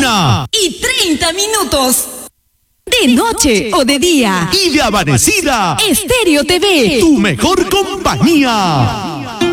1:30. De noche o de día. Y de amanecida. Estéreo TV. Tu mejor compañía.